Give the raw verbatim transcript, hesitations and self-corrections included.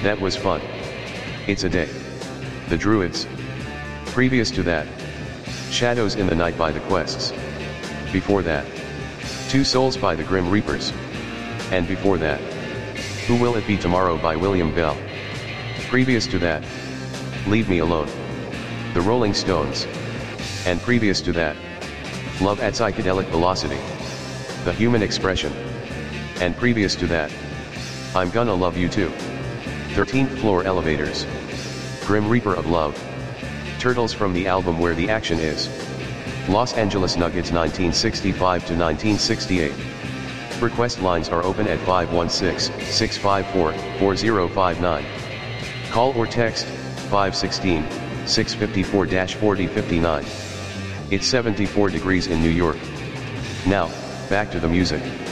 That was fun. It's a day. The Druids. Previous to that, Shadows in the Night by the Quests. Before that, Two Souls by the Grim Reapers. And before that, Who Will It Be Tomorrow by William Bell. Previous to that, Leave Me Alone. The Rolling Stones. And previous to that, Love at Psychedelic Velocity. The Human Expression. And previous to that, I'm Gonna Love You Too. thirteenth Floor Elevators. Grim Reaper of Love. Turtles from the album Where the Action Is. Los Angeles Nuggets nineteen sixty-five to nineteen sixty-eight. Request lines are open at five one six, six five four, four zero five nine. Call or text five one six, six five four, four zero five nine. It's seventy-four degrees in New York. Now, back to the music.